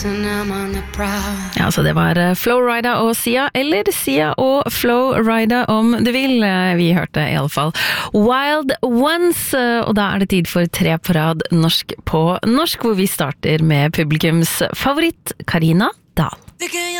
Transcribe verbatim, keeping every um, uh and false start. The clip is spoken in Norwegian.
Ja, så det var Flowrida og Sia, eller Sia og Flowrida om du vil. Vi hørte i alle fall Wild Ones, og da er det tid for tre på rad norsk på norsk, hvor vi starter med publikums favoritt, Karina Dahl.